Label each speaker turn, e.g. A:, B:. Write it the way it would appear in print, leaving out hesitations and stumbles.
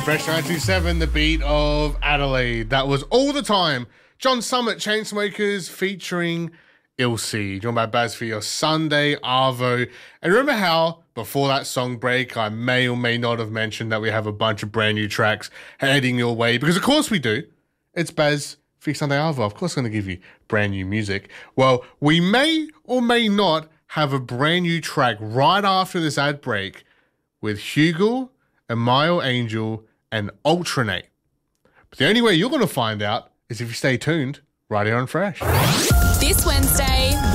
A: Fresh 927, the beat of Adelaide. That was All the Time. John Summit, Chainsmokers featuring Ilse. John by Baz for your Sunday Arvo. And remember how before that song break, I may or may not have mentioned that we have a bunch of brand new tracks heading your way, because of course we do. It's Baz for your Sunday Arvo. Of course I'm going to give you brand new music. Well, we may or may not have a brand new track right after this ad break with Hugel, Emile Angel, and Alternate. But the only way you're going to find out is if you stay tuned right here on Fresh.
B: This Wednesday,